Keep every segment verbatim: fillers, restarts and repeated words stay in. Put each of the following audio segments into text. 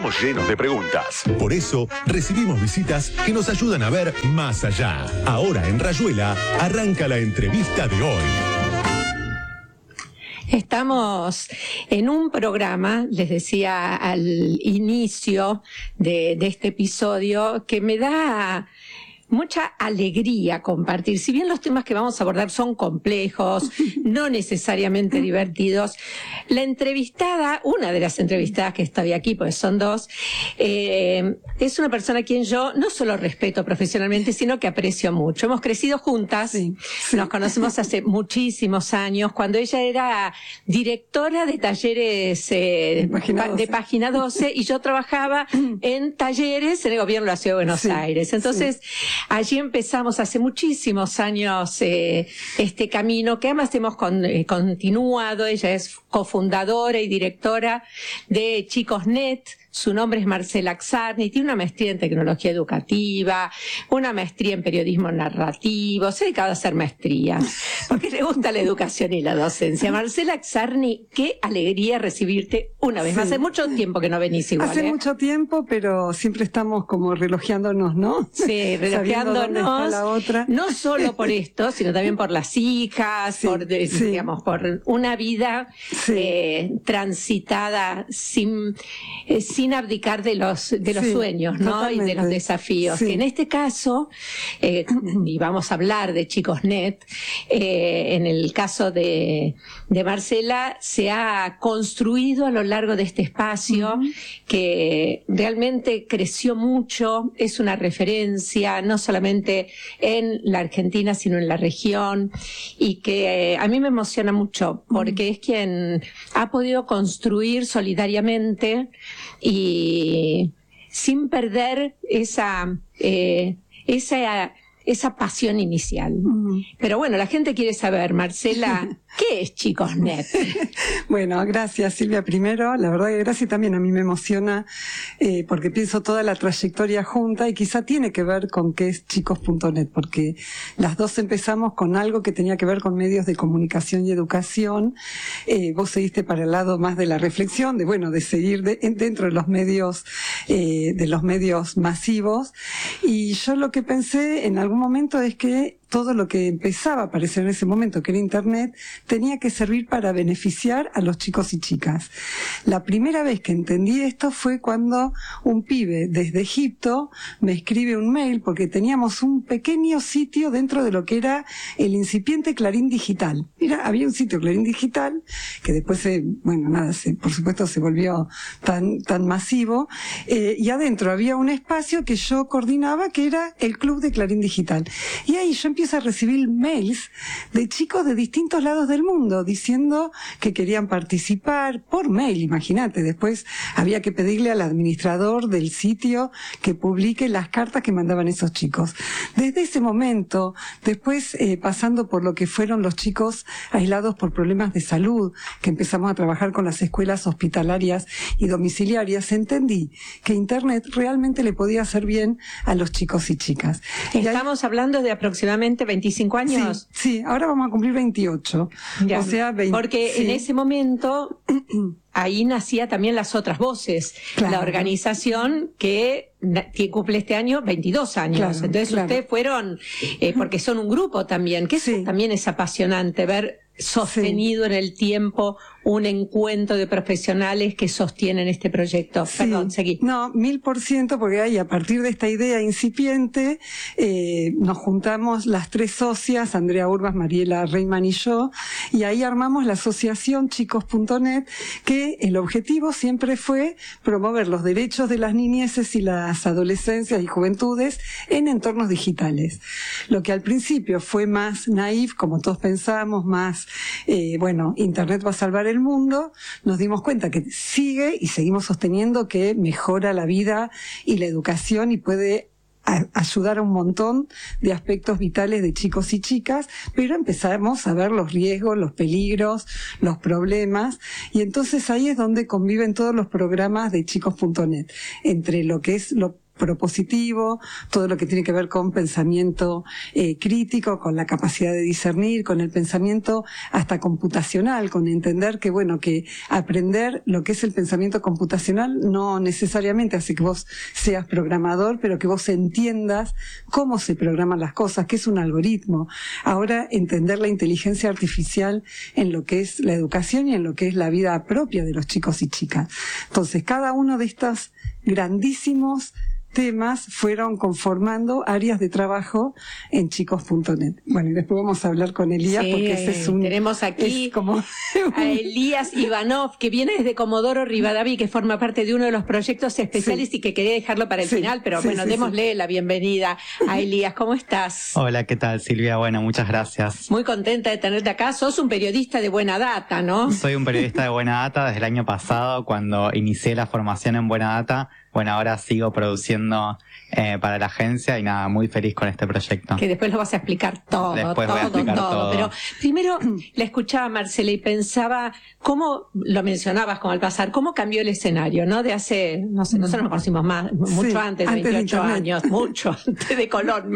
Estamos llenos de preguntas. Por eso, recibimos visitas que nos ayudan a ver más allá. Ahora en Rayuela, arranca la entrevista de hoy. Estamos en un programa, les decía al inicio de, de este episodio, que me da mucha alegría compartir. Si bien los temas que vamos a abordar son complejos, no necesariamente divertidos, la entrevistada, una de las entrevistadas que estoy aquí, pues son dos, eh, es una persona a quien yo no solo respeto profesionalmente, sino que aprecio mucho. Hemos crecido juntas, sí, sí. Nos conocemos hace muchísimos años, cuando ella era directora de talleres eh, de, página de Página doce y yo trabajaba en talleres en el gobierno de la Ciudad de Buenos sí, Aires. Entonces, sí. Allí empezamos hace muchísimos años eh, este camino que además hemos con, eh, continuado. Ella es cofundadora y directora de Chicosnet. Su nombre es Marcela Czarny, tiene una maestría en tecnología educativa, una maestría en periodismo narrativo, se ha dedicado a hacer maestrías, porque le gusta la educación y la docencia. Marcela Czarny, qué alegría recibirte una vez sí. más. Hace mucho tiempo que no venís igual. Hace ¿eh? mucho tiempo, pero siempre estamos como relojeándonos, ¿no? Sí, relojeándonos, la otra. No solo por esto, sino también por las hijas, sí, por, de, sí. digamos, por una vida sí. eh, transitada sin... Eh, sin abdicar de los de los sí, sueños, ¿no? Totalmente. Y de los desafíos. Sí. En este caso, eh, y vamos a hablar de Chicosnet, eh, en el caso de, de Marcela, se ha construido a lo largo de este espacio uh-huh. que realmente creció mucho, es una referencia, no solamente en la Argentina, sino en la región, y que eh, a mí me emociona mucho, porque uh-huh. es quien ha podido construir solidariamente y sin perder esa eh, esa esa pasión inicial. Uh-huh. Pero bueno, la gente quiere saber, Marcela, ¿qué es Chicosnet? Bueno, gracias Silvia primero, la verdad que gracias también a mí me emociona eh, porque pienso toda la trayectoria junta y quizá tiene que ver con qué es chicos punto net, porque las dos empezamos con algo que tenía que ver con medios de comunicación y educación. Eh, vos seguiste para el lado más de la reflexión, de bueno, de seguir de, dentro de los medios, eh, de los medios masivos, y yo lo que pensé en algún momento es que todo lo que empezaba a aparecer en ese momento, que era Internet, tenía que servir para beneficiar a los chicos y chicas. La primera vez que entendí esto fue cuando un pibe desde Egipto me escribe un mail, porque teníamos un pequeño sitio dentro de lo que era el incipiente Clarín Digital. Mira, había un sitio Clarín Digital, que después, se, bueno, nada, se, por supuesto se volvió tan, tan masivo, eh, y adentro había un espacio que yo coordinaba, que era el Club de Clarín Digital. Y ahí yo empiezo a recibir mails de chicos de distintos lados del mundo diciendo que querían participar por mail, imagínate. Después había que pedirle al administrador del sitio que publique las cartas que mandaban esos chicos. Desde ese momento, después eh, pasando por lo que fueron los chicos aislados por problemas de salud, que empezamos a trabajar con las escuelas hospitalarias y domiciliarias, entendí que Internet realmente le podía hacer bien a los chicos y chicas. Estamos y ahí, hablando de aproximadamente veinticinco años. Sí, sí, ahora vamos a cumplir veintiocho. Ya, o sea, veinte, porque sí. En ese momento ahí nacía también Las Otras Voces, claro. La organización que, que cumple este año veintidós años. Claro, Entonces claro. Ustedes fueron, eh, porque son un grupo también, que sí. Eso también es apasionante, ver sostenido sí. en el tiempo un encuentro de profesionales que sostienen este proyecto. Sí. Perdón, seguí. No, mil por ciento, porque ahí a partir de esta idea incipiente eh, nos juntamos las tres socias, Andrea Urbas, Mariela Reimann y yo, y ahí armamos la asociación chicos punto net, que el objetivo siempre fue promover los derechos de las niñeces y las adolescencias y juventudes en entornos digitales. Lo que al principio fue más naif, como todos pensamos, más, eh, bueno, Internet va a salvar el mundo, nos dimos cuenta que sigue y seguimos sosteniendo que mejora la vida y la educación y puede a ayudar a un montón de aspectos vitales de chicos y chicas, pero empezamos a ver los riesgos, los peligros, los problemas, y entonces ahí es donde conviven todos los programas de chicos punto net, entre lo que es lo propositivo, todo lo que tiene que ver con pensamiento eh, crítico, con la capacidad de discernir, con el pensamiento hasta computacional, con entender que, bueno, que aprender lo que es el pensamiento computacional no necesariamente hace que vos seas programador, pero que vos entiendas cómo se programan las cosas, qué es un algoritmo. Ahora, entender la inteligencia artificial en lo que es la educación y en lo que es la vida propia de los chicos y chicas. Entonces, cada uno de estos grandísimos temas fueron conformando áreas de trabajo en chicos punto net. Bueno, y después vamos a hablar con Elías, sí, porque ese es un... Tenemos aquí como a Elías Ivanov, que viene desde Comodoro Rivadavia, que forma parte de uno de los proyectos especiales, sí, y que quería dejarlo para el sí, final, pero sí, bueno, sí, démosle sí. la bienvenida a Elías. ¿Cómo estás? Hola, ¿qué tal, Silvia? Bueno, muchas gracias. Muy contenta de tenerte acá. Sos un periodista de buena data, ¿no? Soy un periodista de buena data desde el año pasado, cuando inicié la formación en buena data. Bueno, ahora sigo produciendo eh, para la agencia y nada, muy feliz con este proyecto. Que después lo vas a explicar todo, después todo, voy a explicar todo, todo. Pero primero la escuchaba Marcela y pensaba cómo, lo mencionabas como al pasar, cómo cambió el escenario, ¿no? De hace, no sé, nosotros nos conocimos más, mucho sí, antes, de veintiocho años, mucho antes de Colón.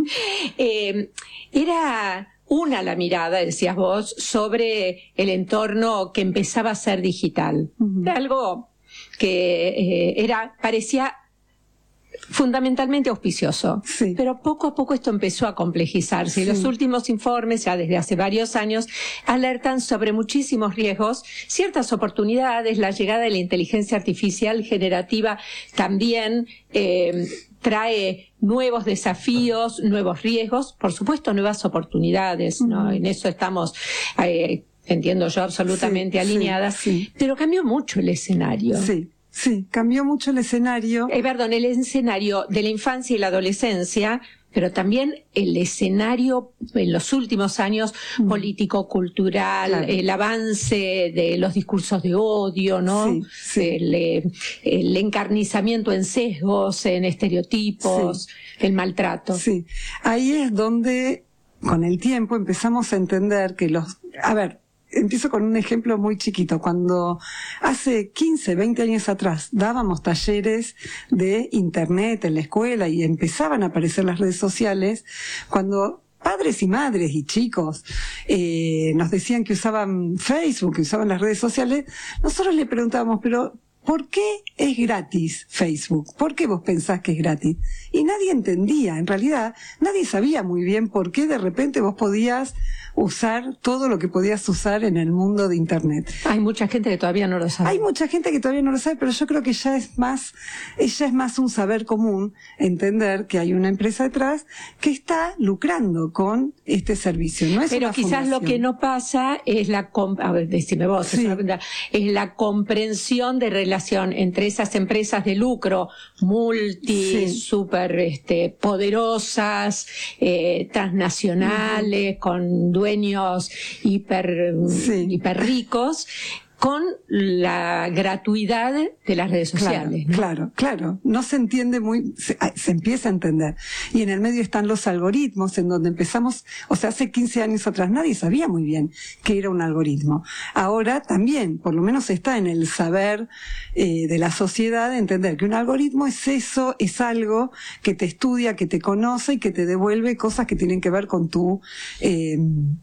eh, era... Una la mirada, decías vos, sobre el entorno que empezaba a ser digital. Uh-huh. Era algo que eh, era, parecía fundamentalmente auspicioso. Sí. Pero poco a poco esto empezó a complejizarse. Sí. Y los últimos informes, ya desde hace varios años, alertan sobre muchísimos riesgos, ciertas oportunidades, la llegada de la inteligencia artificial generativa también eh, trae nuevos desafíos, nuevos riesgos, por supuesto nuevas oportunidades, ¿no? Mm. En eso estamos, eh, entiendo yo, absolutamente sí, alineadas, sí, sí. Pero cambió mucho el escenario. Sí. Sí, cambió mucho el escenario. Eh, perdón, el escenario de la infancia y la adolescencia, pero también el escenario en los últimos años mm. político-cultural, claro. El avance de los discursos de odio, ¿no? Sí, sí. El, el encarnizamiento en sesgos, en estereotipos, sí. El maltrato. Sí, ahí es donde con el tiempo empezamos a entender que los... A ver, empiezo con un ejemplo muy chiquito. Cuando hace quince, veinte años atrás dábamos talleres de internet en la escuela y empezaban a aparecer las redes sociales, cuando padres y madres y chicos eh, nos decían que usaban Facebook, que usaban las redes sociales, nosotros le preguntábamos, pero ¿por qué es gratis Facebook? ¿Por qué vos pensás que es gratis? Y nadie entendía, en realidad nadie sabía muy bien por qué de repente vos podías usar todo lo que podías usar en el mundo de Internet. Hay mucha gente que todavía no lo sabe. Hay mucha gente que todavía no lo sabe, pero yo creo que ya es más, ya es más un saber común entender que hay una empresa detrás que está lucrando con este servicio. No es pero una quizás fundación. Lo que no pasa es la, a ver, decime vos, sí. es, es la comprensión de relación entre esas empresas de lucro multi, sí. super este, poderosas, eh, transnacionales, uh-huh. con dueños hiper, sí. hiper ricos, con la gratuidad de las redes sociales. Claro, ¿no? claro, claro. No se entiende muy, se, se empieza a entender. Y en el medio están los algoritmos, en donde empezamos, o sea, hace quince años atrás nadie sabía muy bien qué era un algoritmo. Ahora también, por lo menos está en el saber eh, de la sociedad, entender que un algoritmo es eso, es algo que te estudia, que te conoce y que te devuelve cosas que tienen que ver con tu... Eh,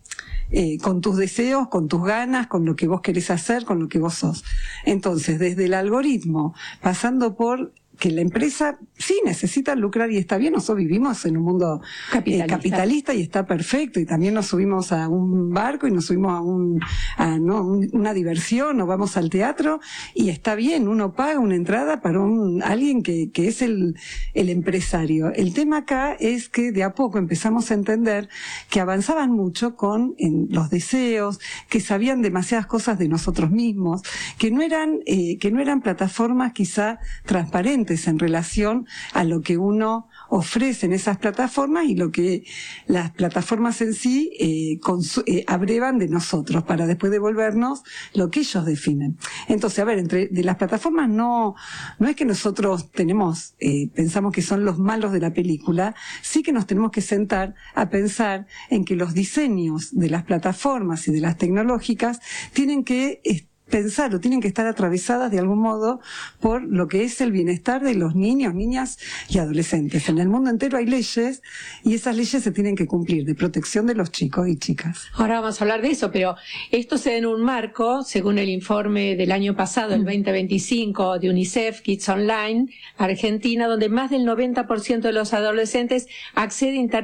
Eh, con tus deseos, con tus ganas, con lo que vos querés hacer, con lo que vos sos. Entonces, desde el algoritmo, pasando por que la empresa sí necesita lucrar y está bien, nosotros vivimos en un mundo capitalista, eh, capitalista y está perfecto, y también nos subimos a un barco y nos subimos a, un, a ¿no? un, una diversión o vamos al teatro y está bien, uno paga una entrada para un alguien que, que es el, el empresario. El tema acá es que de a poco empezamos a entender que avanzaban mucho con en los deseos, que sabían demasiadas cosas de nosotros mismos, que no eran, eh, que no eran plataformas quizá transparentes en relación a lo que uno ofrece en esas plataformas y lo que las plataformas en sí eh, consu- eh, abrevan de nosotros para después devolvernos lo que ellos definen. Entonces, a ver, entre de las plataformas no no es que nosotros tenemos eh, pensamos que son los malos de la película, sí que nos tenemos que sentar a pensar en que los diseños de las plataformas y de las tecnológicas tienen que eh, pensar o tienen que estar atravesadas de algún modo por lo que es el bienestar de los niños, niñas y adolescentes. En el mundo entero hay leyes y esas leyes se tienen que cumplir, de protección de los chicos y chicas. Ahora vamos a hablar de eso, pero esto se da en un marco, según el informe del año pasado, el veinte veinticinco de UNICEF, Kids Online, Argentina, donde más del noventa por ciento de los adolescentes acceden a